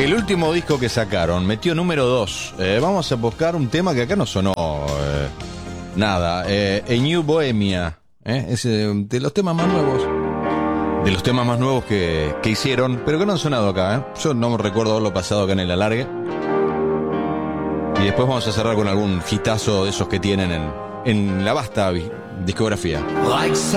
El último disco que sacaron metió número 2. Vamos a buscar un tema que acá no sonó nada. A New Bohemia. Es de los temas más nuevos. De los temas más nuevos que hicieron, pero que no han sonado acá. Yo no recuerdo haberlo pasado acá en el alargue. Y después vamos a cerrar con algún hitazo de esos que tienen en la vasta discografía.